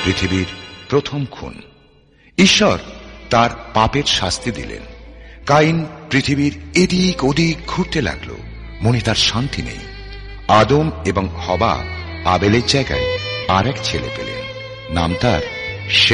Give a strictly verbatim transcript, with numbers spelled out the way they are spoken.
পৃথিবীর প্রথম খুন। ঈশ্বর তার পাপের শাস্তি দিলেন। কাইন পৃথিবীর এদিক ওদিক ঘুরতে লাগল, মনে তার শান্তি নেই। আদম এবং হবা আবেলের জায়গায় আর এক ছেলে পেলেন, নাম তার